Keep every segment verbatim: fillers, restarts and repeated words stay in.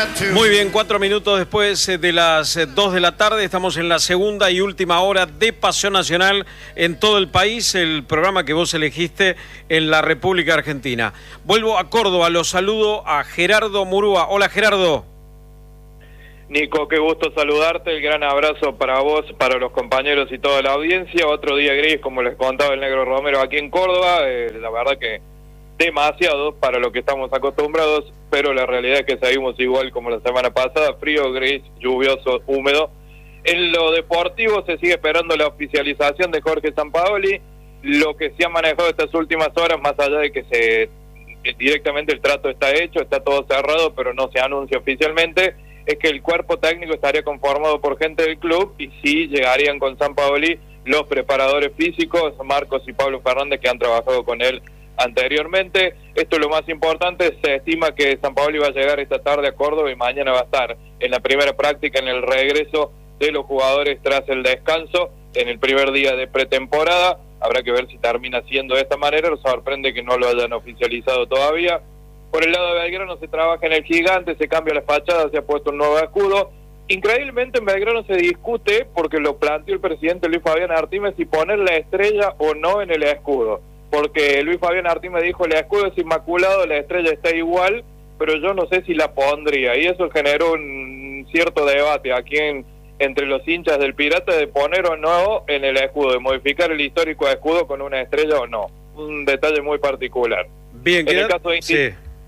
Muy bien, cuatro minutos después de las dos de la tarde, estamos en la segunda y última hora de Pasión Nacional en todo el país, el programa que vos elegiste en la República Argentina. Vuelvo a Córdoba, los saludo a Gerardo Murúa. Hola, Gerardo. Nico, qué gusto saludarte, el gran abrazo para vos, para los compañeros y toda la audiencia. Otro día gris, como les contaba el Negro Romero aquí en Córdoba, eh, la verdad que demasiado para lo que estamos acostumbrados, pero la realidad es que seguimos igual como la semana pasada, frío, gris, lluvioso, húmedo. En lo deportivo se sigue esperando la oficialización de Jorge Sampaoli. Lo que se ha manejado estas últimas horas, más allá de que se directamente el trato está hecho, está todo cerrado, pero no se anuncia oficialmente, es que el cuerpo técnico estaría conformado por gente del club y sí llegarían con Sampaoli los preparadores físicos, Marcos y Pablo Fernández, que han trabajado con él anteriormente. Esto es lo más importante, se estima que Sampaoli va a llegar esta tarde a Córdoba y mañana va a estar en la primera práctica, en el regreso de los jugadores tras el descanso, en el primer día de pretemporada. Habrá que ver si termina siendo de esta manera, nos sorprende que no lo hayan oficializado todavía. Por el lado de Belgrano se trabaja en el Gigante, se cambia la fachada, se ha puesto un nuevo escudo. Increíblemente en Belgrano se discute, porque lo planteó el presidente Luis Fabián Artimes, si poner la estrella o no en el escudo. Porque Luis Fabián Artimes dijo, el escudo es inmaculado, la estrella está igual, pero yo no sé si la pondría. Y eso generó un cierto debate aquí en, entre los hinchas del Pirata, de poner o no en el escudo, de modificar el histórico escudo con una estrella o no. Un detalle muy particular. Bien, en el caso de sí.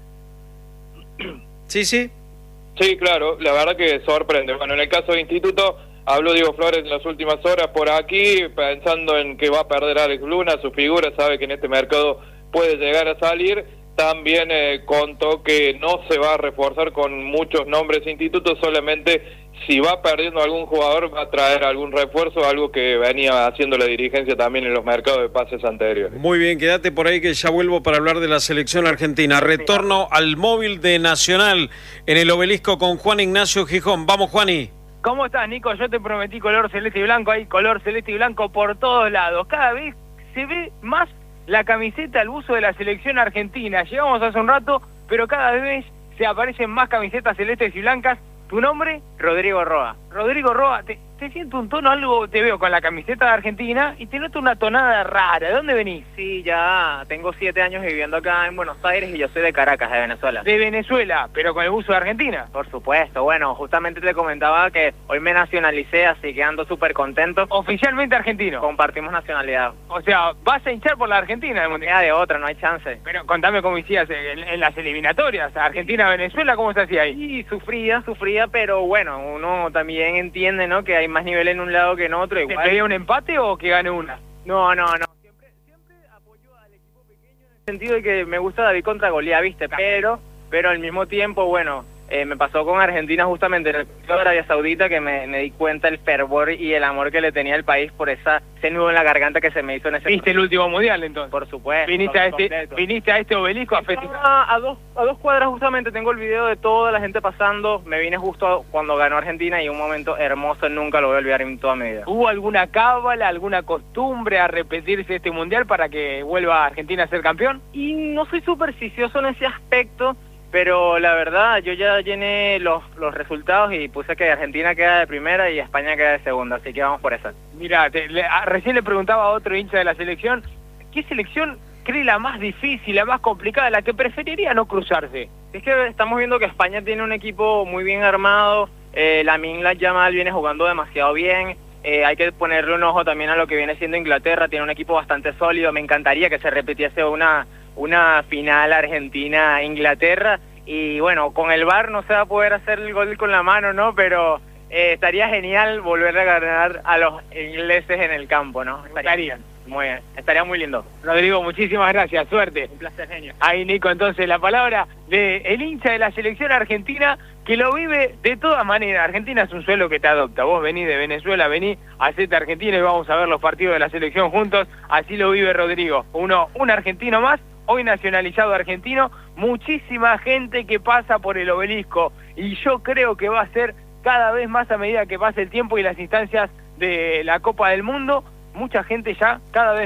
sí, sí. Sí, claro, la verdad que sorprende. Bueno, en el caso de Instituto, habló Diego Flores en las últimas horas por aquí, pensando en que va a perder Alex Luna, su figura, sabe que en este mercado puede llegar a salir. También eh, contó que no se va a reforzar con muchos nombres Instituto, solamente si va perdiendo algún jugador va a traer algún refuerzo, algo que venía haciendo la dirigencia también en los mercados de pases anteriores. Muy bien, quédate por ahí que ya vuelvo para hablar de la selección argentina. Retorno al móvil de Nacional en el Obelisco con Juan Ignacio Gijón. Vamos, Juani. ¿Cómo estás, Nico? Yo te prometí color celeste y blanco, hay color celeste y blanco por todos lados. Cada vez se ve más la camiseta, el buzo de la selección argentina. Llegamos hace un rato, pero cada vez se aparecen más camisetas celestes y blancas. ¿Tu nombre? Rodrigo Roa. Rodrigo Roa, te, te siento un tono, algo te veo con la camiseta de Argentina y te noto una tonada rara. ¿De dónde venís? Sí, ya tengo siete años viviendo acá en Buenos Aires y yo soy de Caracas, de Venezuela. De Venezuela, pero con el buzo de Argentina. Por supuesto, bueno, justamente te comentaba que hoy me nacionalicé, así que ando súper contento. Oficialmente argentino. Compartimos nacionalidad. O sea, vas a hinchar por la Argentina del Mundial. Ya de otra, no hay chance. Pero contame cómo hicías en, en las eliminatorias, Argentina-Venezuela, ¿cómo se hacía ahí? Sí, sufría, sufría, pero bueno, uno también entiende, ¿no?, que hay más nivel en un lado que en otro. Igual. ¿Te pedía un empate o que gane una? No, no, no. Siempre, siempre apoyo al equipo pequeño en el sentido de que me gusta David contra Goliat, ¿viste? Pero, pero al mismo tiempo, bueno, eh, me pasó con Argentina justamente en el partido de Arabia Saudita, que me, me di cuenta el fervor y el amor que le tenía el país por esa, ese nudo en la garganta que se me hizo en ese... ¿Viste el último mundial entonces? Por supuesto. ¿Viniste, a este, ¿viniste a este obelisco a festejar? A, a, dos, a dos cuadras justamente, tengo el video de toda la gente pasando. Me vine justo cuando ganó Argentina y un momento hermoso, nunca lo voy a olvidar en toda mi vida. ¿Hubo alguna cábala, alguna costumbre a repetirse este mundial para que vuelva Argentina a ser campeón? Y no soy supersticioso en ese aspecto, pero la verdad, yo ya llené los, los resultados y puse que Argentina queda de primera y España queda de segunda, así que vamos por esa. Mira, recién le preguntaba a otro hincha de la selección, ¿qué selección cree la más difícil, la más complicada, la que preferiría no cruzarse? Es que estamos viendo que España tiene un equipo muy bien armado, eh, Lamine Yamal viene jugando demasiado bien, eh, hay que ponerle un ojo también a lo que viene siendo Inglaterra, tiene un equipo bastante sólido, me encantaría que se repitiese una... una final Argentina-Inglaterra, y bueno, con el V A R no se va a poder hacer el gol con la mano, ¿no? Pero eh, estaría genial volver a ganar a los ingleses en el campo, ¿no? Estaría muy bien, estaría muy lindo. Rodrigo, muchísimas gracias, suerte. Un placer, genio. Ahí, Nico, entonces la palabra de el hincha de la selección argentina, que lo vive de todas maneras. Argentina es un suelo que te adopta. Vos venís de Venezuela, venís a hacerte Argentina y vamos a ver los partidos de la selección juntos. Así lo vive Rodrigo. Uno, un argentino más, hoy nacionalizado argentino, muchísima gente que pasa por el obelisco y yo creo que va a ser cada vez más a medida que pase el tiempo y las instancias de la Copa del Mundo, mucha gente ya cada vez más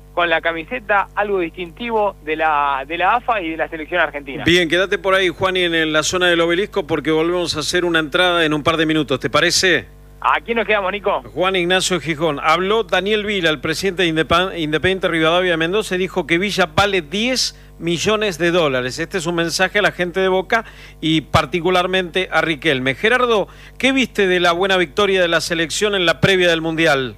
con la camiseta, algo distintivo de la, de la A F A y de la selección argentina. Bien, quédate por ahí, Juani, en la zona del obelisco, porque volvemos a hacer una entrada en un par de minutos, ¿te parece? ¿Aquí nos quedamos, Nico? Juan Ignacio Gijón. Habló Daniel Vila, el presidente de Independiente Rivadavia de Mendoza, y dijo que Villa vale diez millones de dólares. Este es un mensaje a la gente de Boca y particularmente a Riquelme. Gerardo, ¿qué viste de la buena victoria de la selección en la previa del Mundial?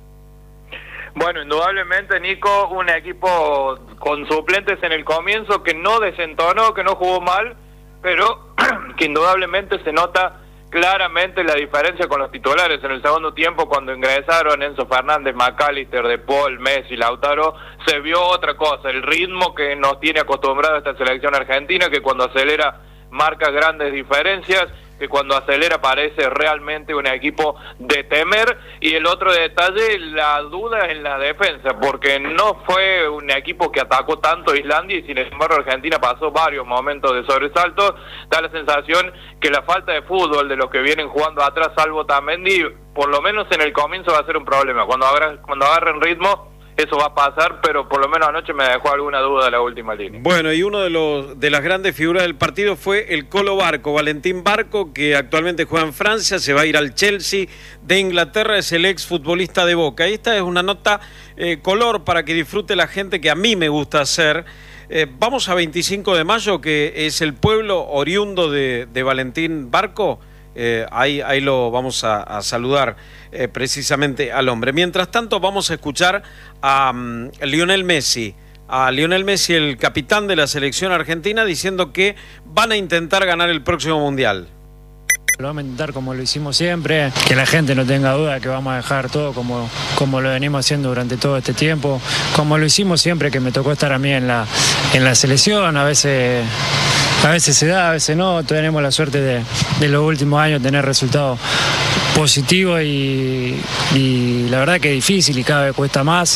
Bueno, indudablemente, Nico, un equipo con suplentes en el comienzo que no desentonó, que no jugó mal, pero que indudablemente se nota claramente la diferencia con los titulares. En el segundo tiempo, cuando ingresaron Enzo Fernández, McAllister, De Paul, Messi, Lautaro, se vio otra cosa, el ritmo que nos tiene acostumbrado esta selección argentina, que cuando acelera marca grandes diferencias, que cuando acelera parece realmente un equipo de temer. Y el otro detalle, la duda en la defensa, porque no fue un equipo que atacó tanto a Islandia y sin embargo Argentina pasó varios momentos de sobresalto. Da la sensación que la falta de fútbol de los que vienen jugando atrás, salvo Tamendi, por lo menos en el comienzo va a ser un problema. Cuando agarren, cuando agarren ritmo, eso va a pasar, pero por lo menos anoche me dejó alguna duda la última línea. Bueno, y uno de los de las grandes figuras del partido fue el Colo Barco, Valentín Barco, que actualmente juega en Francia, se va a ir al Chelsea de Inglaterra, es el ex futbolista de Boca. Y esta es una nota eh, color para que disfrute la gente, que a mí me gusta hacer. Eh, vamos a veinticinco de mayo, que es el pueblo oriundo de, de Valentín Barco. Eh, ahí, ahí lo vamos a, a saludar eh, precisamente al hombre. Mientras tanto vamos a escuchar a um, Lionel Messi, a Lionel Messi, el capitán de la selección argentina, diciendo que van a intentar ganar el próximo Mundial. Lo vamos a intentar como lo hicimos siempre, que la gente no tenga duda que vamos a dejar todo como, como lo venimos haciendo durante todo este tiempo, como lo hicimos siempre que me tocó estar a mí en la, en la selección. A veces... A veces se da, a veces no. Tenemos la suerte de, de los últimos años tener resultados positivos y, y la verdad que es difícil y cada vez cuesta más.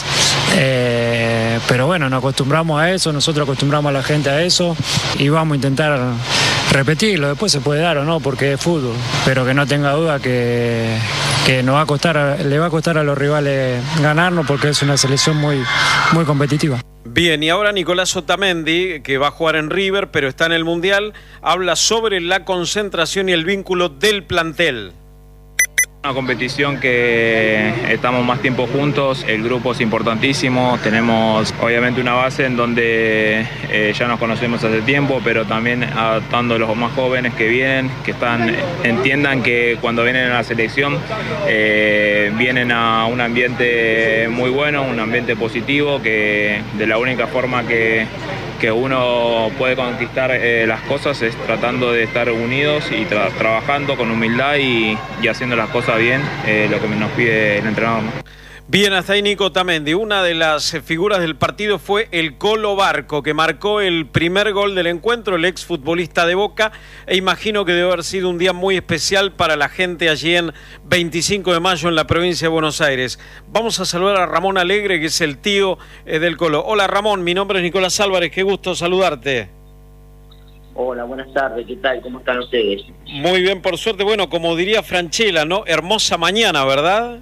Eh, pero bueno, nos acostumbramos a eso, nosotros acostumbramos a la gente a eso y vamos a intentar repetirlo. Después se puede dar o no porque es fútbol, pero que no tenga duda que, que nos va a costar, le va a costar a los rivales ganarnos porque es una selección muy, muy competitiva. Bien, y ahora Nicolás Otamendi, que va a jugar en River, pero está en el Mundial, habla sobre la concentración y el vínculo del plantel. Una competición que estamos más tiempo juntos, el grupo es importantísimo, tenemos obviamente una base en donde eh, ya nos conocemos hace tiempo, pero también adaptando a los más jóvenes que vienen, que están, entiendan que cuando vienen a la selección eh, vienen a un ambiente muy bueno, un ambiente positivo, que de la única forma que que uno puede conquistar eh, las cosas es tratando de estar unidos y tra trabajando con humildad y, y haciendo las cosas bien, eh, lo que nos pide el entrenador, ¿no? Bien, hasta ahí Nico Otamendi. Una de las figuras del partido fue el Colo Barco, que marcó el primer gol del encuentro, el exfutbolista de Boca, e imagino que debe haber sido un día muy especial para la gente allí en veinticinco de mayo en la provincia de Buenos Aires. Vamos a saludar a Ramón Alegre, que es el tío eh, del Colo. Hola Ramón, mi nombre es Nicolás Álvarez, qué gusto saludarte. Hola, buenas tardes, ¿qué tal? ¿Cómo están ustedes? Muy bien, por suerte. Bueno, como diría Franchella, ¿no? Hermosa mañana, ¿verdad?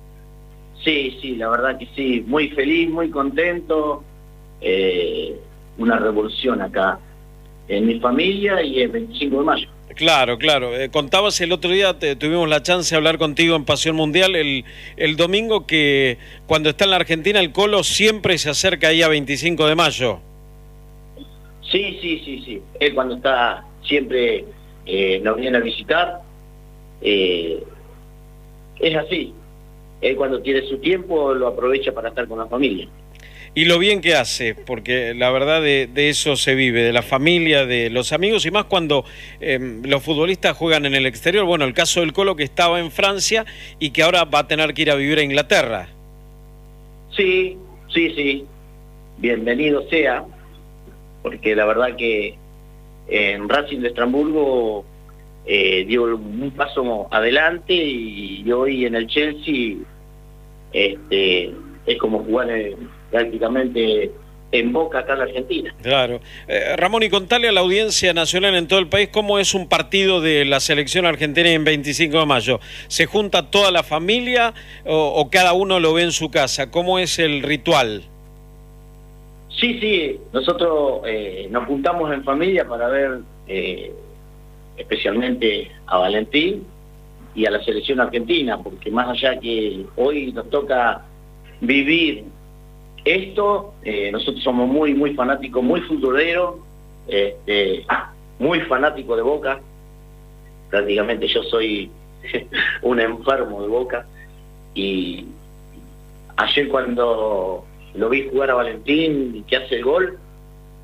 Sí, sí, la verdad que sí, muy feliz, muy contento, eh, una revolución acá en mi familia y el veinticinco de mayo. Claro, claro. Eh, contabas el otro día, te, tuvimos la chance de hablar contigo en Pasión Mundial, el, el domingo, que cuando está en la Argentina el Colo siempre se acerca ahí a veinticinco de mayo. Sí, sí, sí, sí. Él cuando está siempre eh, nos viene a visitar, eh, es así. Él cuando tiene su tiempo lo aprovecha para estar con la familia. Y lo bien que hace, porque la verdad de, de eso se vive, de la familia, de los amigos, y más cuando eh, los futbolistas juegan en el exterior. Bueno, el caso del Colo, que estaba en Francia y que ahora va a tener que ir a vivir a Inglaterra. Sí, sí, sí. Bienvenido sea, porque la verdad que en Racing de Estrasburgo Eh, dio un paso adelante y, y hoy en el Chelsea este, es como jugar en, prácticamente en Boca acá en la Argentina. Claro. Eh, Ramón, y contale a la audiencia nacional en todo el país cómo es un partido de la selección argentina en veinticinco de mayo. ¿Se junta toda la familia o, o cada uno lo ve en su casa? ¿Cómo es el ritual? Sí, sí, nosotros eh, nos juntamos en familia para ver eh, especialmente a Valentín y a la selección argentina, porque más allá que hoy nos toca vivir esto, eh, nosotros somos muy, muy fanáticos, muy futboleros, este, muy fanáticos de Boca. Prácticamente yo soy un enfermo de Boca, y ayer cuando lo vi jugar a Valentín y que hace el gol,